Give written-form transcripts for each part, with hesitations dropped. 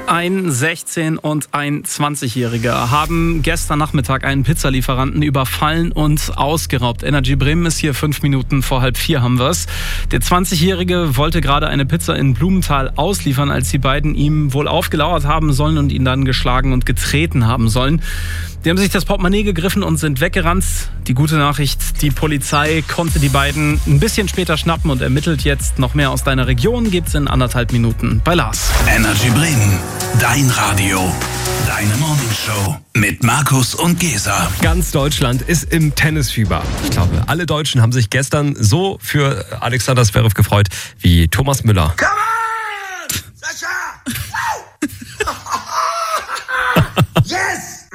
Ein 16- und ein 20-Jähriger haben gestern Nachmittag einen Pizzalieferanten überfallen und ausgeraubt. Energy Bremen ist hier 5 Minuten vor 3:30 haben wir es. Der 20-Jährige wollte gerade eine Pizza in Blumenthal ausliefern, als die beiden ihm wohl aufgelauert haben sollen und ihn dann geschlagen und getreten haben sollen. Die haben sich das Portemonnaie gegriffen und sind weggerannt. Die gute Nachricht, die Polizei konnte die beiden ein bisschen später schnappen und ermittelt jetzt. Noch mehr aus deiner Region gibt's in 1,5 Minuten bei Lars. Energy Bremen, dein Radio, deine Morningshow mit Markus und Gesa. Ganz Deutschland ist im Tennisfieber. Ich glaube, alle Deutschen haben sich gestern so für Alexander Zverev gefreut wie Thomas Müller. Come on! Sascha! Yes!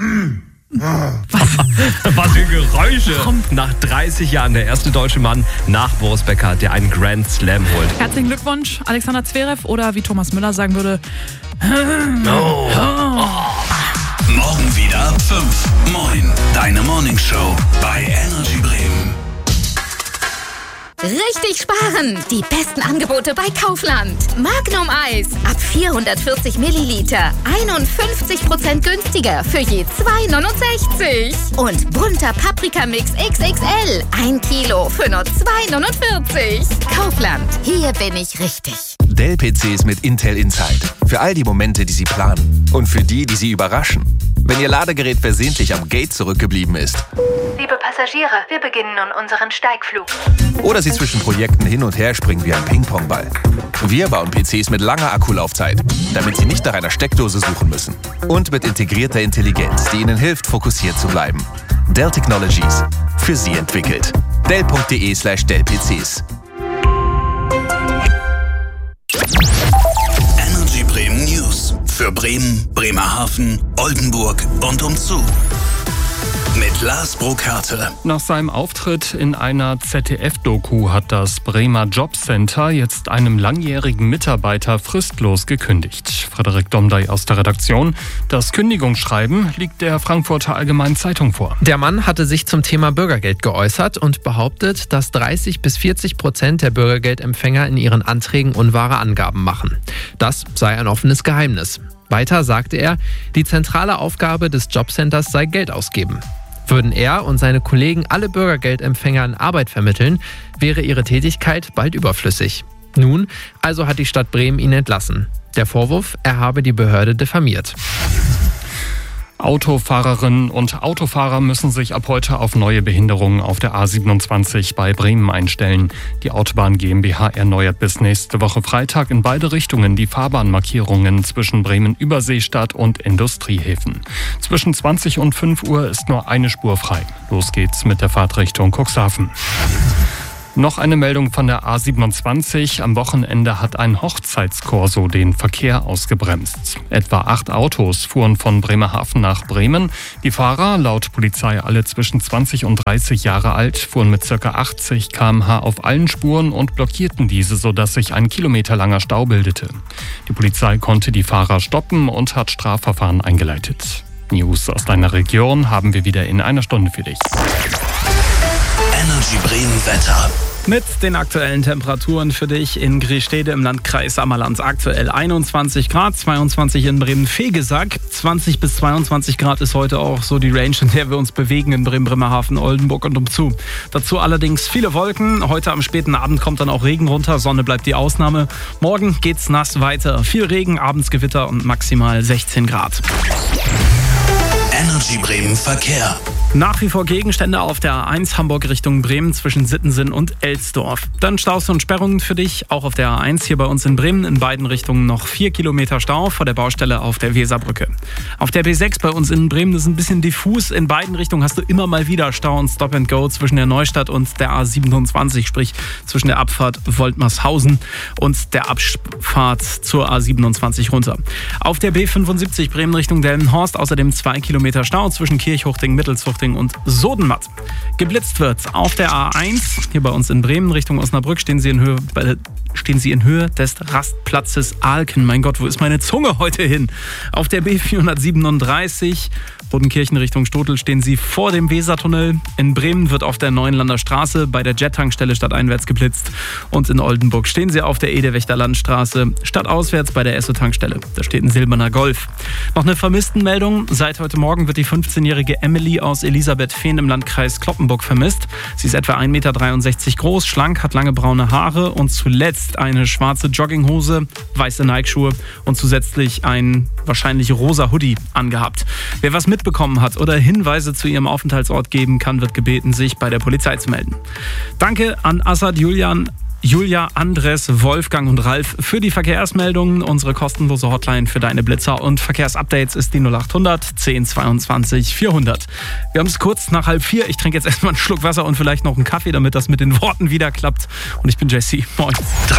Was für Geräusche! Nach 30 Jahren der erste deutsche Mann nach Boris Becker, der einen Grand Slam holt. Herzlichen Glückwunsch, Alexander Zverev, oder wie Thomas Müller sagen würde, Morgen wieder ab 5. Moin, deine Morningshow bei Energy Bremen. Richtig sparen! Die besten Angebote bei Kaufland. Magnum Eis ab 440 Milliliter. 51% günstiger für je 2,69. Und bunter Paprikamix XXL. 1 Kilo für nur 2,49. Kaufland. Hier bin ich richtig. Dell-PCs mit Intel Inside. Für all die Momente, die Sie planen. Und für die Sie überraschen. Wenn Ihr Ladegerät versehentlich am Gate zurückgeblieben ist. Liebe Passagiere, wir beginnen nun unseren Steigflug. Oder Sie zwischen Projekten hin und her springen wie ein Ping-Pong-Ball. Wir bauen PCs mit langer Akkulaufzeit, damit Sie nicht nach einer Steckdose suchen müssen. Und mit integrierter Intelligenz, die Ihnen hilft, fokussiert zu bleiben. Dell Technologies. Für Sie entwickelt. Dell.de/Dell-PCs. Energy Bremen News für Bremen, Bremerhaven, Oldenburg und umzu. Mit Lars Burkhardt. Nach seinem Auftritt in einer ZDF-Doku hat das Bremer Jobcenter jetzt einem langjährigen Mitarbeiter fristlos gekündigt. Frederik Domdey aus der Redaktion. Das Kündigungsschreiben liegt der Frankfurter Allgemeinen Zeitung vor. Der Mann hatte sich zum Thema Bürgergeld geäußert und behauptet, dass 30-40% der Bürgergeldempfänger in ihren Anträgen unwahre Angaben machen. Das sei ein offenes Geheimnis. Weiter sagte er, die zentrale Aufgabe des Jobcenters sei Geld ausgeben. Würden er und seine Kollegen alle Bürgergeldempfängern Arbeit vermitteln, wäre ihre Tätigkeit bald überflüssig. Nun also hat die Stadt Bremen ihn entlassen. Der Vorwurf, er habe die Behörde diffamiert. Autofahrerinnen und Autofahrer müssen sich ab heute auf neue Behinderungen auf der A27 bei Bremen einstellen. Die Autobahn GmbH erneuert bis nächste Woche Freitag in beide Richtungen die Fahrbahnmarkierungen zwischen Bremen-Überseestadt und Industriehäfen. Zwischen 20 und 5 Uhr ist nur eine Spur frei. Los geht's mit der Fahrtrichtung Cuxhaven. Noch eine Meldung von der A27. Am Wochenende hat ein Hochzeitskorso den Verkehr ausgebremst. Etwa 8 Autos fuhren von Bremerhaven nach Bremen. Die Fahrer, laut Polizei alle zwischen 20 und 30 Jahre alt, fuhren mit ca. 80 km/h auf allen Spuren und blockierten diese, sodass sich ein kilometerlanger Stau bildete. Die Polizei konnte die Fahrer stoppen und hat Strafverfahren eingeleitet. News aus deiner Region haben wir wieder in einer Stunde für dich. Energy Bremen Wetter. Mit den aktuellen Temperaturen für dich in Griestede im Landkreis Ammerland. Aktuell 21 Grad, 22 in Bremen-Vegesack. 20 bis 22 Grad ist heute auch so die Range, in der wir uns bewegen in Bremen, Bremerhaven, Oldenburg und umzu. Dazu allerdings viele Wolken. Heute am späten Abend kommt dann auch Regen runter. Sonne bleibt die Ausnahme. Morgen geht's nass weiter. Viel Regen, abends Gewitter und maximal 16 Grad. Energy Bremen Verkehr. Nach wie vor Gegenstände auf der A1 Hamburg Richtung Bremen zwischen Sittensen und Elsdorf. Dann Staus und Sperrungen für dich, auch auf der A1 hier bei uns in Bremen. In beiden Richtungen noch 4 Kilometer Stau vor der Baustelle auf der Weserbrücke. Auf der B6 bei uns in Bremen ist ein bisschen diffus. In beiden Richtungen hast du immer mal wieder Stau und Stop and Go zwischen der Neustadt und der A27, sprich zwischen der Abfahrt Woltmershausen und der Abfahrt zur A27 runter. Auf der B75 Bremen Richtung Delmenhorst außerdem 2 Kilometer Stau zwischen Kirchhuchting, Mittelszuchting und Sodenmatt. Geblitzt wird auf der A1, hier bei uns in Bremen Richtung Osnabrück stehen sie in Höhe stehen Sie in Höhe des Rastplatzes Alken. Mein Gott, wo ist meine Zunge heute hin? Auf der B437 Bodenkirchen Richtung Stotel stehen Sie vor dem Wesertunnel. In Bremen wird auf der Neuenlander Straße bei der Jet-Tankstelle stadteinwärts geblitzt. Und in Oldenburg stehen Sie auf der Edewächter Landstraße stadtauswärts bei der Esso-Tankstelle. Da steht ein silberner Golf. Noch eine Vermisstenmeldung. Seit heute Morgen wird die 15-jährige Emily aus Elisabethfehn im Landkreis Cloppenburg vermisst. Sie ist etwa 1,63 Meter groß, schlank, hat lange braune Haare und zuletzt eine schwarze Jogginghose, weiße Nike-Schuhe und zusätzlich ein wahrscheinlich rosa Hoodie angehabt. Wer was mitbekommen hat oder Hinweise zu ihrem Aufenthaltsort geben kann, wird gebeten, sich bei der Polizei zu melden. Danke an Assad, Julia, Andres, Wolfgang und Ralf für die Verkehrsmeldungen. Unsere kostenlose Hotline für deine Blitzer und Verkehrsupdates ist die 0800 10 22 400. Wir haben es kurz nach 3:30. Ich trinke jetzt erstmal einen Schluck Wasser und vielleicht noch einen Kaffee, damit das mit den Worten wieder klappt. Und ich bin Jesse. Moin.